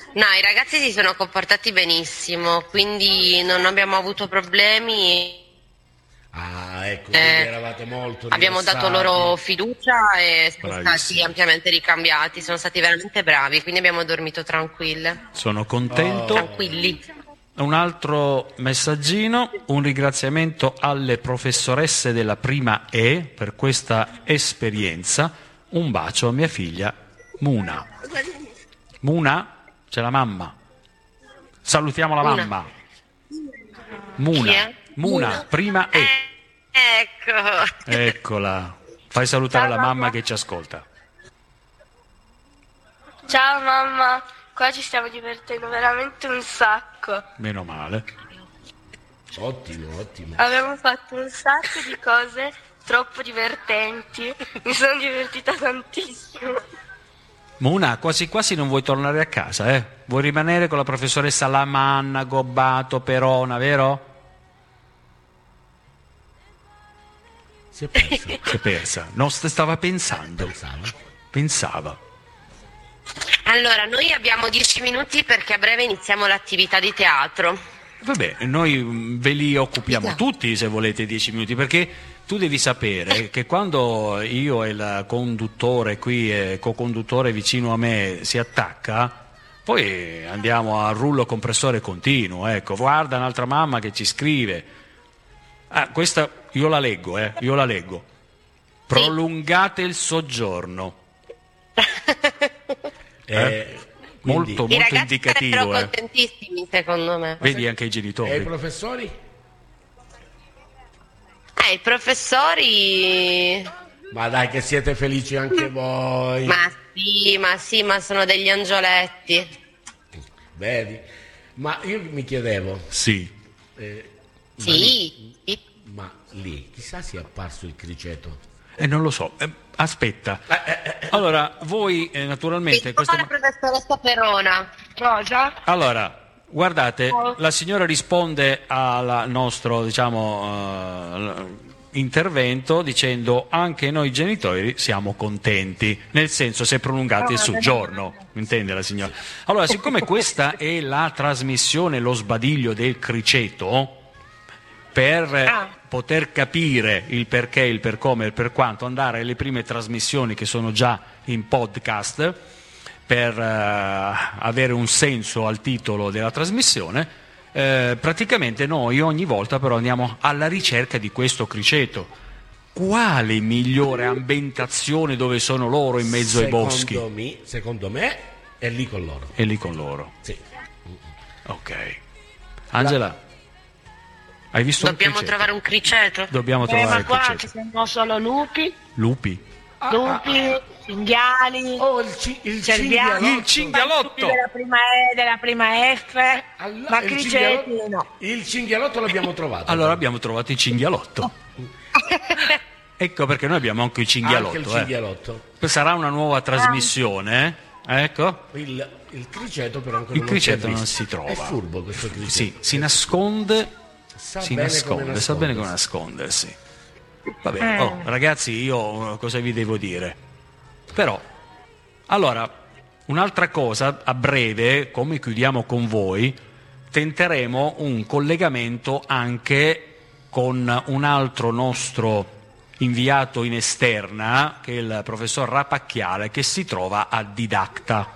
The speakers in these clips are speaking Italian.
No, i ragazzi si sono comportati benissimo, quindi non abbiamo avuto problemi. Ah, ecco, quindi eravate molto Abbiamo dato rilassati. loro fiducia e sono stati Bravissimi. ampiamente ricambiati, sono stati veramente bravi, quindi abbiamo dormito tranquille. Sono contento. Tranquilli. Un altro messaggino, un ringraziamento alle professoresse della prima E per questa esperienza. Un bacio a mia figlia Muna. Muna, c'è la mamma. Salutiamo la Muna. mamma. Chi Muna, è? Muna, prima E. Ecco. Eccola. Fai salutare Ciao, la mamma mamma. che ci ascolta. Ciao mamma, qua ci stiamo divertendo veramente un sacco. Meno male. Ottimo, ottimo. Abbiamo fatto un sacco di cose troppo divertenti. Mi sono divertita tantissimo. Muna, quasi quasi non vuoi tornare a casa, eh? Vuoi rimanere con la professoressa Lamanna, Gobbato, Perona, vero? Si è persa. Si è persa. Non stava pensando. Pensava. Allora, noi abbiamo 10 minuti perché a breve iniziamo l'attività di teatro. Vabbè, noi ve li occupiamo tutti se volete 10 minuti, perché tu devi sapere che quando io e il conduttore qui, co-conduttore vicino a me si attacca, poi andiamo a rullo compressore continuo, ecco, guarda un'altra mamma che ci scrive. Ah, questa io la leggo, io la leggo. Prolungate il soggiorno. Molto, I molto ragazzi indicativo, sarebbero contentissimi, secondo me. Vedi anche i E i genitori. professori? I professori... Ma dai che siete felici anche voi. Ma sì, ma sono degli angioletti. Vedi? Ma io mi chiedevo, Sì. Sì. ma lì chissà se è apparso il criceto. Non lo so. Aspetta. Allora, voi naturalmente... La professoressa Perona. Cosa? Allora, guardate, la signora risponde al nostro, diciamo, intervento dicendo anche noi genitori siamo contenti, nel senso se prolungate il soggiorno, intende la signora. Allora, siccome questa è la trasmissione, lo sbadiglio del criceto, per poter capire il perché, il per come e il per quanto, andare alle prime trasmissioni che sono già in podcast, per avere un senso al titolo della trasmissione, praticamente noi ogni volta però andiamo alla ricerca di questo criceto. Quale migliore ambientazione dove sono loro in mezzo ai boschi? Secondo me è lì con loro. È lì con loro. Sì. Ok. Angela, hai visto Dobbiamo un criceto? trovare un criceto. Dobbiamo trovare Ma il qua ci criceto. sono solo lupi, Lupi? cinghiali, Oh, il cerviati, Il cinghialotto! della prima F, ma il criceti cinghialotto- no. Il cinghialotto l'abbiamo trovato. Allora abbiamo trovato il cinghialotto. Ecco perché noi abbiamo anche il cinghialotto. Anche il cinghialotto. Sarà una nuova trasmissione, ecco. Il criceto però ancora Il non criceto si è non visto. si trova. È furbo questo criceto. Sì, si nasconde, Sa si bene nasconde, come sa bene come nascondersi. nascondersi. Vabbè, ragazzi, io cosa vi devo dire? Però, allora, un'altra cosa, a breve, come chiudiamo con voi, tenteremo un collegamento anche con un altro nostro inviato in esterna, che è il professor Rapacchiale, che si trova a Didacta,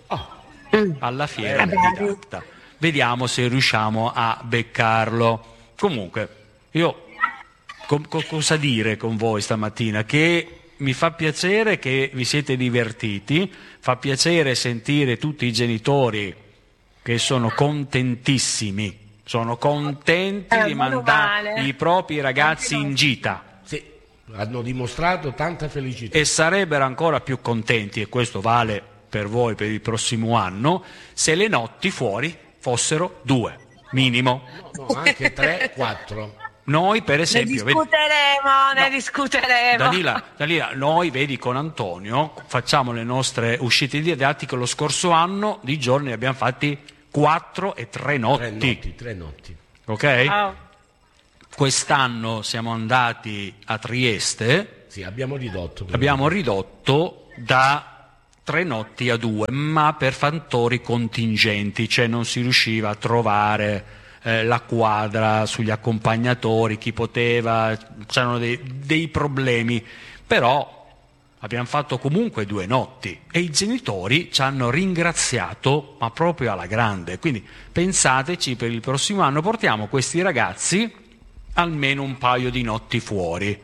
alla fiera di Didacta. Vediamo se riusciamo a beccarlo. Comunque, io cosa dire con voi stamattina? Che mi fa piacere che vi siete divertiti, fa piacere sentire tutti i genitori che sono contentissimi, sono contenti di mandare i propri ragazzi in gita. Sì, hanno dimostrato tanta felicità. E sarebbero ancora più contenti, e questo vale per voi per il prossimo anno, se le notti fuori fossero 2, minimo. No, anche 3, 4. Noi per Ne esempio... discuteremo. Dalila, noi vedi con Antonio facciamo le nostre uscite didattiche, lo scorso anno di giorni ne abbiamo fatti 4 e 3 notti. 3 notti. Ok? Quest'anno siamo andati a Trieste, Sì, abbiamo ridotto. abbiamo ridotto da 3 notti a 2, ma per fattori contingenti, cioè non si riusciva a trovare la quadra sugli accompagnatori, chi poteva, c'erano dei problemi, però abbiamo fatto comunque 2 notti e i genitori ci hanno ringraziato, ma proprio alla grande. Quindi pensateci, per il prossimo anno portiamo questi ragazzi almeno un paio di notti fuori.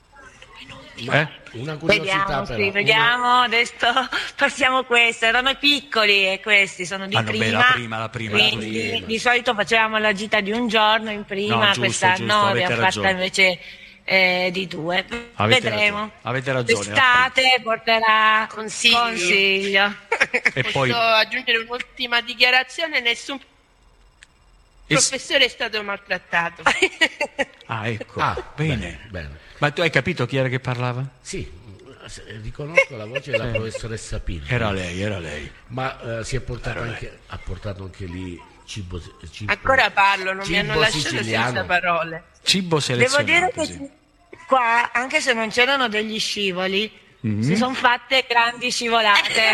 Una curiosità, Vediamo, vediamo, adesso passiamo questo. Erano piccoli e questi sono di la prima. Quindi, di solito facevamo la gita di un giorno in prima, No, giusto, quest'anno avete abbiamo ragione. fatta invece di 2. Vedremo. Avete ragione. L'estate porterà Consiglio. consiglio. E Posso poi aggiungere un'ultima dichiarazione? Nessun professore è stato maltrattato. ecco, Ah, bene. bene. Ma tu hai capito chi era che parlava? Sì, riconosco la voce della professoressa Pirri. Era lei. Ma ha portato anche lì cibo Ancora parlo, non mi cibo hanno lasciato siciliano. senza parole. Cibo Devo selezionato. dire che sì. qua, anche se non c'erano degli scivoli, si sono fatte grandi scivolate.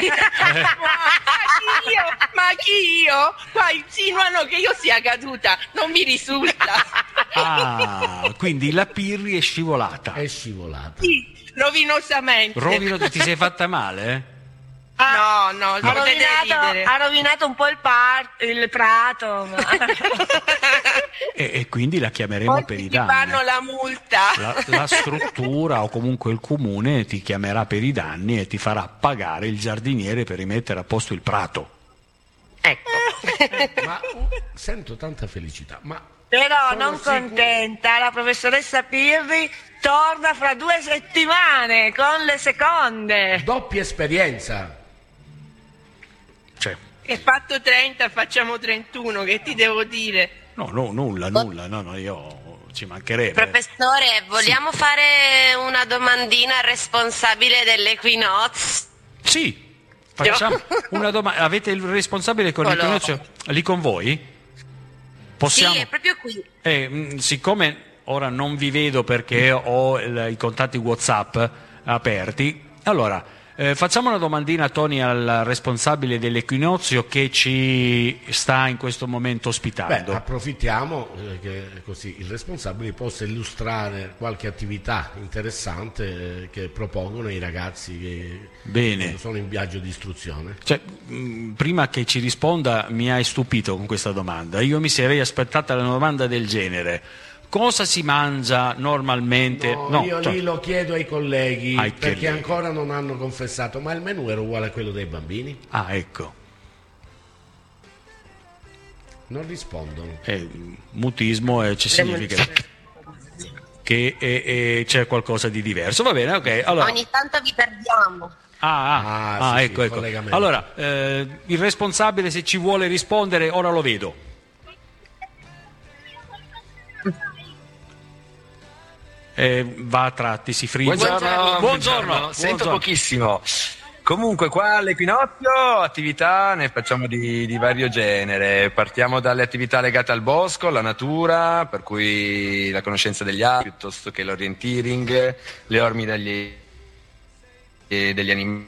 Ma chi io? Qua insinuano che io sia caduta, non mi risulta. Quindi la Pirri è scivolata. È scivolata. Sì, rovinosamente. Ti sei fatta male? No, potete ridere. Ha rovinato un po' il prato. Ma... E quindi la chiameremo Poi per i ti danni. fanno la multa. La struttura o comunque il comune ti chiamerà per i danni e ti farà pagare il giardiniere per rimettere a posto il prato. Ecco. Ma sento tanta felicità. Ma Però sono non sicuro- contenta, la professoressa Pirri torna fra 2 settimane con le seconde. doppia esperienza. Cioè, È fatto 30, facciamo 31, che ti devo dire? nulla, no, io ci mancherebbe. Professore, vogliamo fare una domandina al responsabile dell'Equinox? Sì, facciamo una domanda. Avete il responsabile con l'Equinozio lì con voi? Possiamo? Sì, è proprio qui. Siccome ora non vi vedo perché ho i contatti WhatsApp aperti, allora facciamo una domandina, Tony, al responsabile dell'Equinozio che ci sta in questo momento ospitando. Approfittiamo che così il responsabile possa illustrare qualche attività interessante che propongono i ragazzi che Bene. sono in viaggio di istruzione. Cioè, prima che ci risponda, mi hai stupito con questa domanda. Io mi sarei aspettata una domanda del genere. Cosa si mangia normalmente? Io lì lo chiedo ai colleghi Ai perché colleghi. ancora non hanno confessato, ma il menù era uguale a quello dei bambini? Ecco. Non rispondono. Mutismo ci significa che c'è qualcosa di diverso. Va bene, ok. Allora, Ogni tanto vi perdiamo. Sì, ecco. collegamento. Allora, il responsabile, se ci vuole rispondere, ora lo vedo. Va a tratti, si frigge. Buongiorno. Sento pochissimo. Comunque qua all'Equinozio attività ne facciamo di vario genere. Partiamo dalle attività legate al bosco, alla natura, per cui la conoscenza degli alberi piuttosto che l'orienteering, le orme degli animali.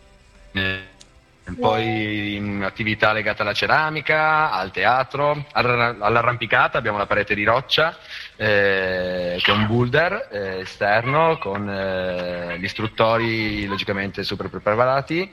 Poi attività legate alla ceramica, al teatro, all'arrampicata abbiamo la parete di roccia con un boulder esterno, con gli istruttori logicamente super preparati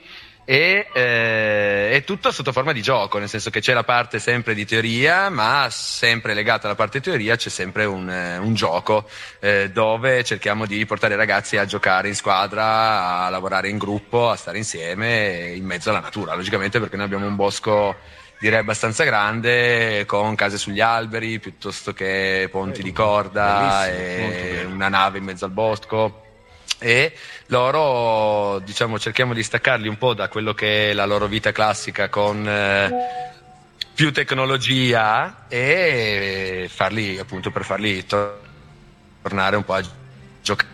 e tutto sotto forma di gioco, nel senso che c'è la parte sempre di teoria, ma sempre legata alla parte teoria c'è sempre un gioco dove cerchiamo di portare i ragazzi a giocare in squadra, a lavorare in gruppo, a stare insieme in mezzo alla natura, logicamente, perché noi abbiamo un bosco direi abbastanza grande, con case sugli alberi piuttosto che ponti di corda e una nave in mezzo al bosco. E loro, diciamo, cerchiamo di staccarli un po' da quello che è la loro vita classica con più tecnologia e farli, appunto, per farli tornare un po' a giocare,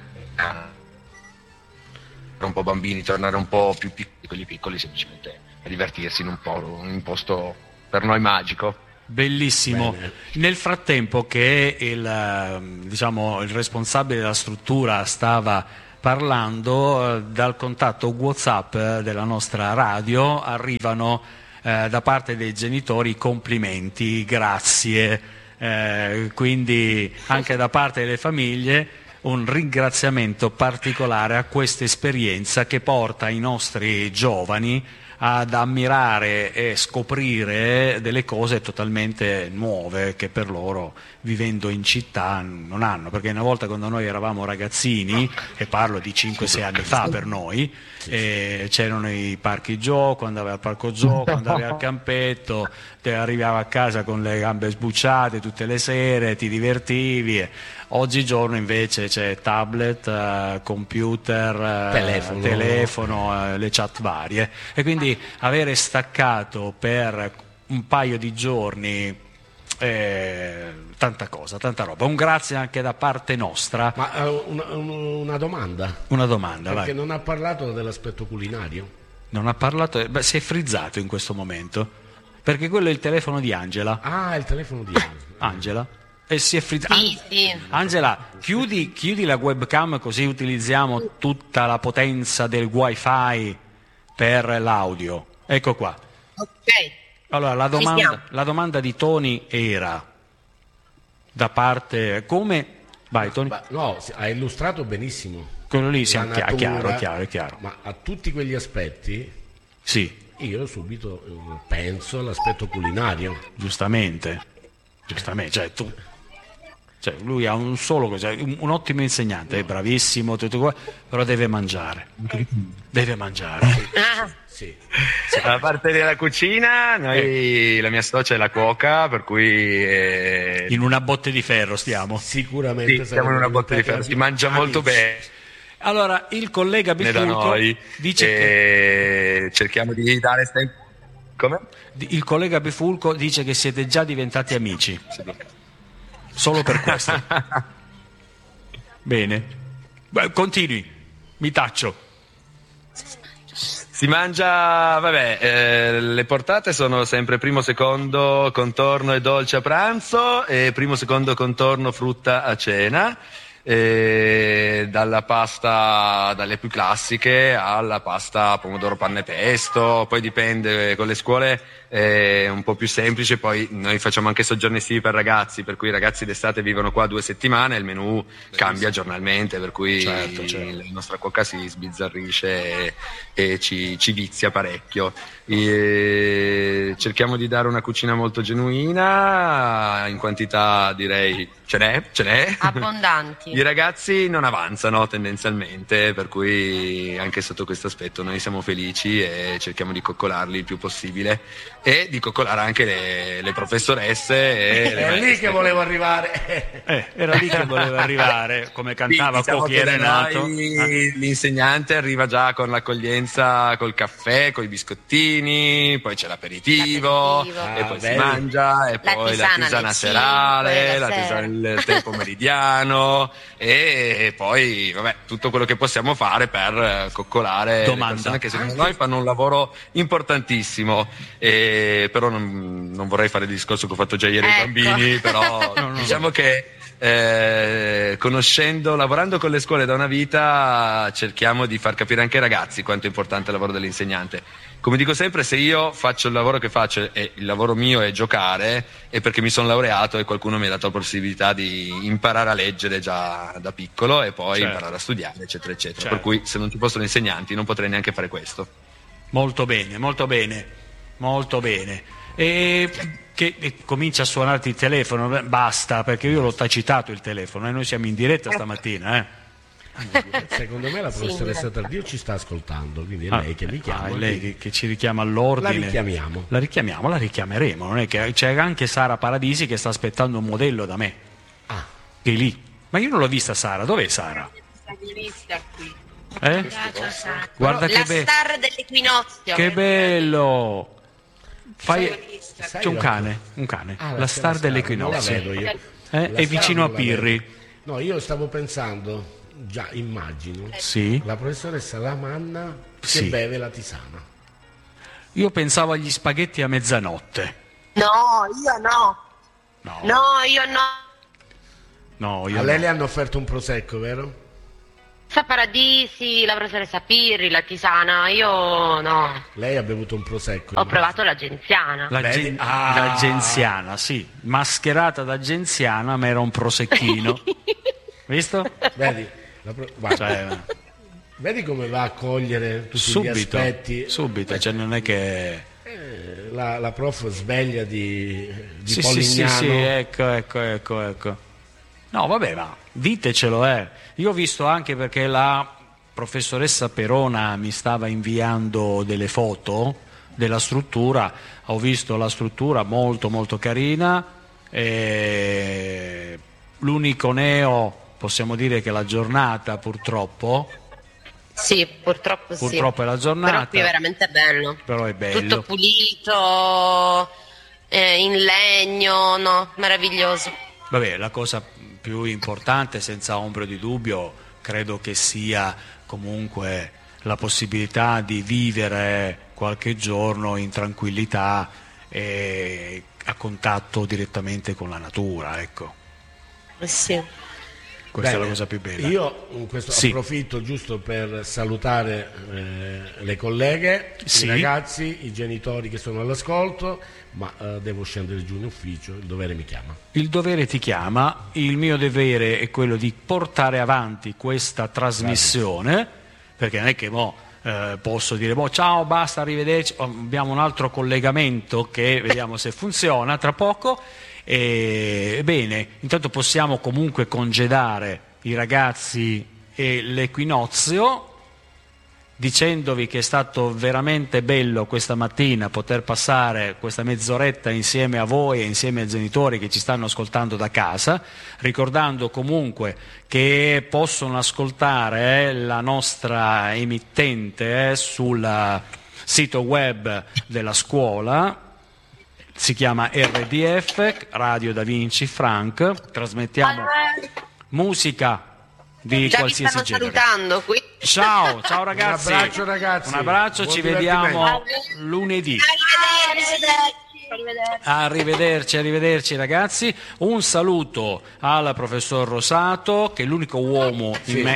un po' bambini, tornare un po' più piccoli, piccoli semplicemente a divertirsi in un posto per noi magico. Bellissimo. Bene. Nel frattempo che il responsabile della struttura stava parlando dal contatto WhatsApp della nostra radio arrivano da parte dei genitori complimenti, grazie, quindi anche da parte delle famiglie un ringraziamento particolare a questa esperienza che porta i nostri giovani ad ammirare e scoprire delle cose totalmente nuove che per loro, vivendo in città, non hanno, perché una volta quando noi eravamo ragazzini, e parlo di 5-6 anni fa per noi, c'erano i parchi gioco, andavi al parco gioco, andavi al campetto, te arrivavi a casa con le gambe sbucciate tutte le sere, ti divertivi. Oggigiorno invece c'è tablet, computer, telefono, le chat varie, e quindi avere staccato per un paio di giorni tanta cosa, tanta roba. Un grazie anche da parte nostra. Ma una domanda. Una domanda, perché vai. non ha parlato dell'aspetto culinario? Non ha parlato, si è frizzato in questo momento, perché quello è il telefono di Angela. Ah, il telefono di Angela. E si è frizzato. Sì. Angela, chiudi la webcam così utilizziamo tutta la potenza del wifi per l'audio. Ecco qua. Ok. Allora, la domanda di Tony era da parte come... Vai Tony. No, ha illustrato benissimo. Quello lì La natura, chiaro. Ma a tutti quegli aspetti sì, io subito penso all'aspetto culinario. Giustamente, cioè lui ha un un ottimo insegnante, è bravissimo, tutto qua, però deve mangiare. Sì. A parte della cucina, la mia socia è la cuoca, per cui in una botte di ferro stiamo. Sicuramente siamo in una botte di ferro, si mangia molto bene. Allora, il collega Da Bifulco noi dice che cerchiamo di dare come? Il collega Bifulco dice che siete già diventati amici. Solo per questo. Bene. Beh, continui. Mi taccio. Si mangia, le portate sono sempre primo, secondo, contorno e dolce a pranzo e primo, secondo, contorno, frutta a cena. Dalla pasta, dalle più classiche alla pasta pomodoro panna e pesto, poi dipende, con le scuole è un po' più semplice, poi noi facciamo anche soggiorni estivi per ragazzi, per cui i ragazzi d'estate vivono qua 2 settimane, il menù cambia giornalmente, per cui certo. la nostra cuoca si sbizzarrisce e ci vizia parecchio. Cerchiamo di dare una cucina molto genuina, in quantità direi ce n'è. Abbondanti. I ragazzi non avanzano tendenzialmente, per cui anche sotto questo aspetto noi siamo felici e cerchiamo di coccolarli il più possibile e di coccolare anche le professoresse Era lì che volevo arrivare. Era lì che volevo arrivare, come cantava diciamo Cuochi Renato. L'insegnante arriva già con l'accoglienza, col caffè, coi biscottini, poi c'è l'aperitivo. E poi si mangia, e poi la tisana serale, la tisana il tè pomeridiano, e poi tutto quello che possiamo fare per coccolare le persone che secondo noi fanno un lavoro importantissimo. Però non vorrei fare il discorso che ho fatto già ieri ai bambini, però diciamo che lavorando con le scuole da una vita, cerchiamo di far capire anche ai ragazzi quanto è importante il lavoro dell'insegnante. Come dico sempre, se io faccio il lavoro che faccio e il lavoro mio è giocare, è perché mi sono laureato e qualcuno mi ha dato la possibilità di imparare a leggere già da piccolo e poi imparare a studiare, eccetera, eccetera. Per cui se non ci fossero insegnanti non potrei neanche fare questo. Molto bene. E che comincia a suonarti il telefono, basta, perché io l'ho tacitato il telefono e noi siamo in diretta stamattina. Secondo me la professoressa Tardio ci sta ascoltando, quindi è lei che vi chiama. È lei che ci richiama all'ordine. La richiameremo. Non è che c'è anche Sara Paradisi che sta aspettando un modello da me. Che è lì. Ma io non l'ho vista Sara, dov'è Sara? Qui. Guarda che star dell'equinozio. Che bello! C'è un cane. La star dell'equinozio. Non la vedo io. È vicino a Pirri. No, io stavo pensando, già immagino, la professoressa Lamanna che beve la tisana. Io pensavo agli spaghetti a mezzanotte. No, io no. A lei le hanno offerto un prosecco, vero? Paradisi, la professoressa Pirri, la tisana, io no. Lei ha bevuto un prosecco. Ho provato la genziana. La genziana, sì, mascherata da genziana, ma era un prosecchino. Visto? Vedi, guarda, vedi come va a cogliere tutti gli aspetti. Subito, cioè non è che... La prof sveglia di Sì, Polignano. sì, ecco. No, vabbè, ma ditecelo, Io ho visto anche, perché la professoressa Perona mi stava inviando delle foto della struttura, ho visto la struttura molto molto carina, l'unico neo, possiamo dire che la giornata purtroppo... Sì, purtroppo sì. Purtroppo è la giornata. Però qui è veramente bello. Però è bello. Tutto pulito, in legno, no, meraviglioso. Vabbè, la cosa più importante, senza ombra di dubbio, credo che sia comunque la possibilità di vivere qualche giorno in tranquillità e a contatto direttamente con la natura, ecco. Sì. Questa è la cosa più bella. Io in questo approfitto giusto per salutare le colleghe, i ragazzi, i genitori che sono all'ascolto, ma devo scendere giù in ufficio, il dovere mi chiama. Il dovere ti chiama, il mio dovere è quello di portare avanti questa trasmissione, perché non è che posso dire ciao, basta, arrivederci, abbiamo un altro collegamento che vediamo se funziona tra poco. Bene, intanto possiamo comunque congedare i ragazzi e l'equinozio, dicendovi che è stato veramente bello questa mattina poter passare questa mezz'oretta insieme a voi e insieme ai genitori che ci stanno ascoltando da casa, ricordando comunque che possono ascoltare la nostra emittente sul sito web della scuola. Si chiama RDF, Radio Da Vinci Frank, trasmettiamo musica di qualsiasi genere. Vi stanno salutando qui. Ciao ragazzi. Un abbraccio ragazzi. Un abbraccio, ci vediamo lunedì. Arrivederci ragazzi. Un saluto al professor Rosato, che è l'unico uomo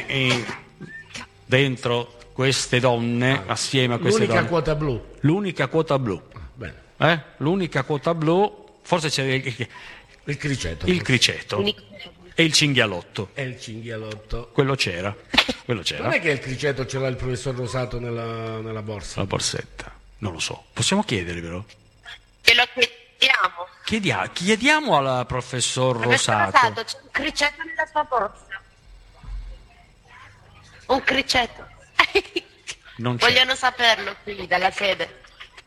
dentro queste donne, assieme a queste donne. L'unica quota blu. Bene. L'unica quota blu, forse c'è il criceto. E il cinghialotto. Quello c'era. Non è che il criceto ce l'ha il professor Rosato nella borsa? La borsetta. Non lo so. Possiamo chiederglielo? Che lo chiediamo. Chiediamo al professor Rosato. C'è un criceto nella sua borsa. Un criceto. Non c'è. Vogliono saperlo qui dalla sede.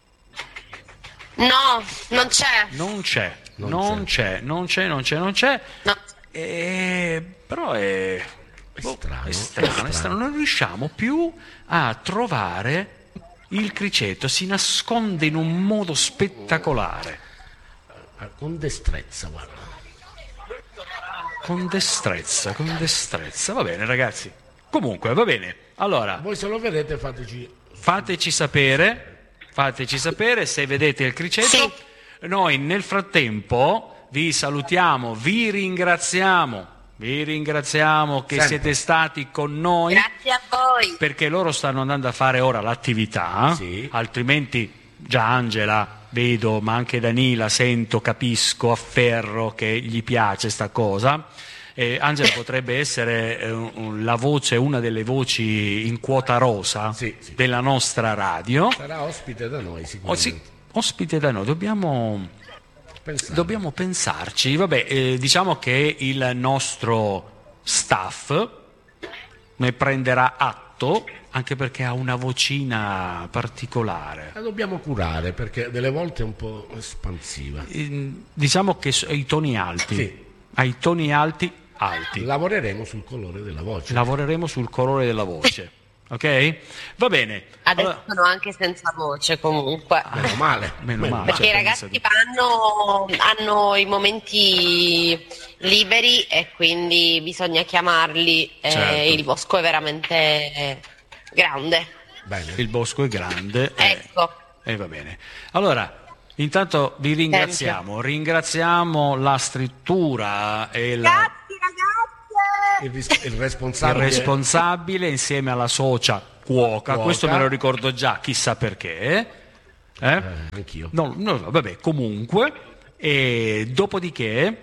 No, non c'è. Non c'è. No. Però è strano. Non riusciamo più a trovare il criceto, si nasconde in un modo spettacolare. Con destrezza, guarda. Con destrezza. Va bene, ragazzi. Comunque, va bene. Allora, voi se lo vedete fateci sapere se vedete il criceto. Sì. Noi nel frattempo vi salutiamo, vi ringraziamo che siete stati con noi. Grazie a voi. Perché loro stanno andando a fare ora l'attività, altrimenti già Angela vedo, ma anche Danila sento, capisco, afferro che gli piace sta cosa. Angela potrebbe essere una delle voci in quota rosa della nostra radio. Sarà ospite da noi sicuramente. Ospite da noi, dobbiamo pensarci. Vabbè, diciamo che il nostro staff ne prenderà atto, anche perché ha una vocina particolare. La dobbiamo curare, perché delle volte è un po' espansiva. Diciamo che ai toni alti. Lavoreremo sul colore della voce. Ok? Va bene. Adesso sono anche senza voce comunque. Meno male. Perché i ragazzi hanno i momenti liberi e quindi bisogna chiamarli. Certo. Il bosco è veramente grande. Bene. Il bosco è grande. Ecco. Va bene. Allora, intanto vi ringraziamo la scrittura e la... Grazie ragazze! il responsabile insieme alla socia cuoca, questo me lo ricordo già, chissà perché. Anch'io. No, vabbè, comunque. E dopodiché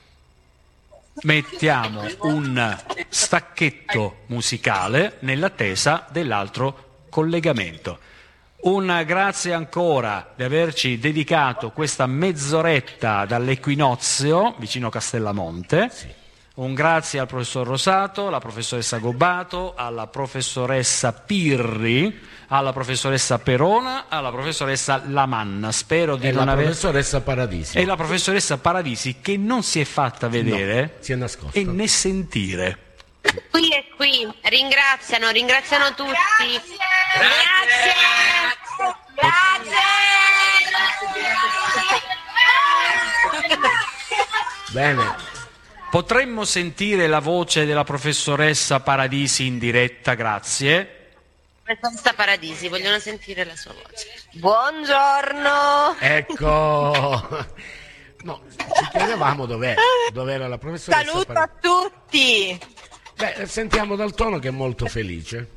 mettiamo un stacchetto musicale nell'attesa dell'altro collegamento. Un grazie ancora di averci dedicato questa mezz'oretta dall'Equinozio vicino Castellamonte. Sì. Un grazie al professor Rosato, alla professoressa Gobbato, alla professoressa Pirri, alla professoressa Perona, alla professoressa Lamanna. Spero di non aver... professoressa Paradisi. E la professoressa Paradisi, che non si è fatta vedere, no, si è nascosta, e né sentire. Qui e qui, ringraziano tutti. Grazie. Bene. Potremmo sentire la voce della professoressa Paradisi in diretta, grazie. Professoressa Paradisi, vogliono sentire la sua voce. Buongiorno. Ecco. No, ci chiedevamo dov'era la professoressa Saluto Paradisi. a tutti. Beh, sentiamo dal tono che è molto felice.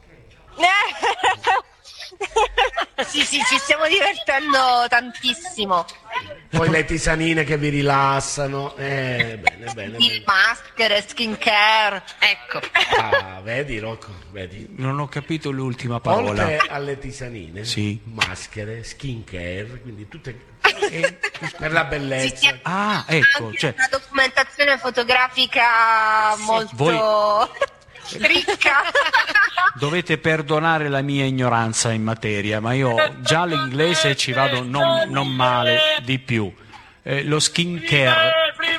Sì, ci stiamo divertendo tantissimo. Poi le tisanine che vi rilassano. Bene. Maschere, skincare. Ecco. Ah, vedi Rocco, vedi. Non ho capito l'ultima parola. Oltre alle tisanine, sì, maschere, skincare, quindi tutte per la bellezza. Ah, ecco, cioè una documentazione fotografica molto ricca. Dovete perdonare la mia ignoranza in materia, ma io già l'inglese ci vado non male di più. Lo skincare.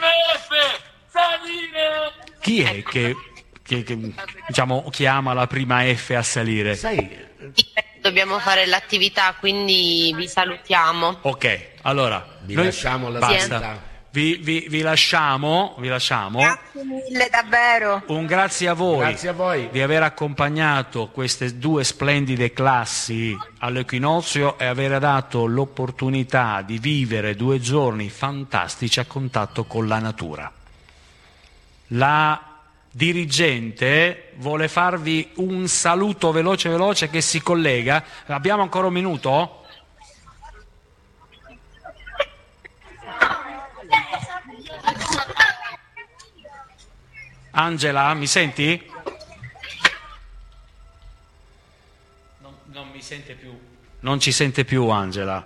Chi è che diciamo chiama la prima F a salire? Sai, Dobbiamo fare l'attività, quindi vi salutiamo. Ok, allora vi lasciamo la basta. Vi lasciamo. Grazie mille, davvero. Un grazie a voi. Grazie a voi di aver accompagnato queste due splendide classi all'Equinozio e aver dato l'opportunità di vivere 2 giorni fantastici a contatto con la natura. La dirigente vuole farvi un saluto veloce che si collega. Abbiamo ancora un minuto? Angela, mi senti? Non mi sente più. Non ci sente più Angela.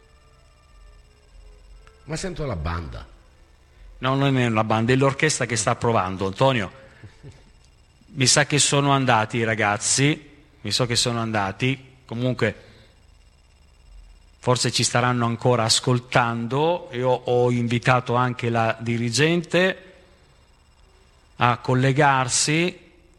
Ma sento la banda. No, non è una banda, è l'orchestra che sta provando. Antonio, mi sa che sono andati i ragazzi, comunque forse ci staranno ancora ascoltando. Io ho invitato anche la dirigente a collegarsi.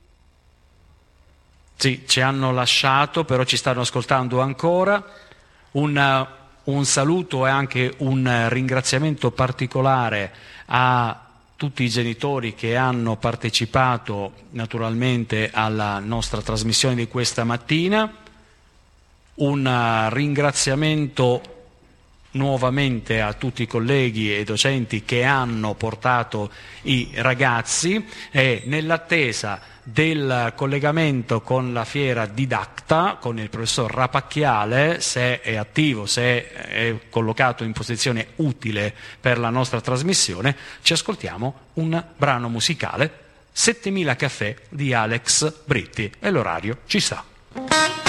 Sì, ci hanno lasciato, però ci stanno ascoltando ancora. Un saluto e anche un ringraziamento particolare a tutti i genitori che hanno partecipato naturalmente alla nostra trasmissione di questa mattina. Un ringraziamento nuovamente a tutti i colleghi e docenti che hanno portato i ragazzi, e nell'attesa del collegamento con la fiera Didacta, con il professor Rapacchiale, se è attivo, se è collocato in posizione utile per la nostra trasmissione, ci ascoltiamo un brano musicale, 7000 caffè di Alex Britti, e l'orario ci sta.